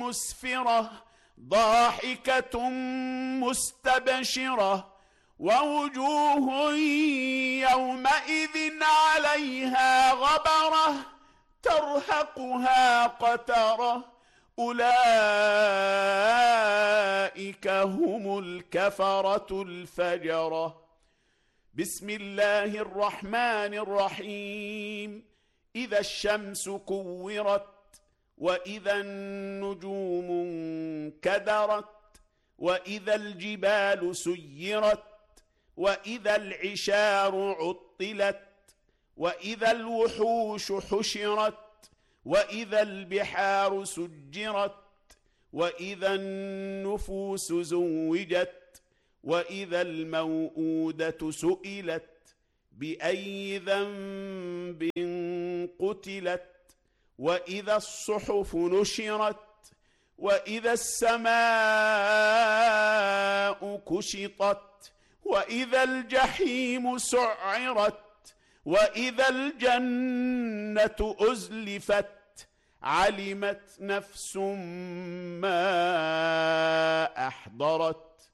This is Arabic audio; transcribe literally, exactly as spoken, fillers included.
مسفرة ضاحكة مستبشرة ووجوه يومئذ عليها غبرة ترهقها قترة أولئك هم الكفرة الفجرة. بسم الله الرحمن الرحيم. إذا الشمس كورت وإذا النجوم انكدرت وإذا الجبال سيرت وإذا العشار عطلت وإذا الوحوش حشرت وإذا البحار سجرت وإذا النفوس زوجت وإذا الموءودة سئلت بأي ذنب قتلت وإذا الصحف نشرت وإذا السماء كشطت وإذا الجحيم سعرت وإذا الجنة أزلفت علمت نفس ما أحضرت.